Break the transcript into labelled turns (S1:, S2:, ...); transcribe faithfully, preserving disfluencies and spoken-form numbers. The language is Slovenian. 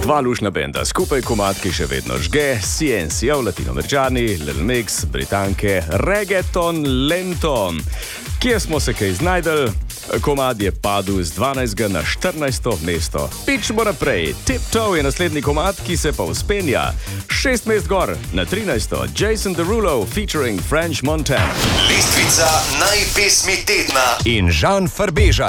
S1: Dva lušna benda, skupaj komad, ki še vedno žge, C N C O, Latinoameričani, Little Mix, Britanke, Reggaeton, Lenton. Kje smo se kaj znajdel? Komad je padel z dvanajstega na štirinajsto mesto. Pičmo naprej, Tiptoe je naslednji komad, ki se pa vzpenja. Šest mest gor, na trinajsto, Jason Derulo featuring French Montana.
S2: Listvica najpesmi tedna
S3: in Žan Farbeža.